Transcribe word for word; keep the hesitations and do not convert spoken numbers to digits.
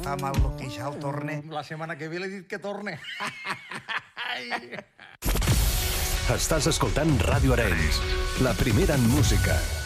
fa mal el queixal, torne. La setmana que ve l'he dit que torne. Estàs escoltant Ràdio Arenys, la primera en música.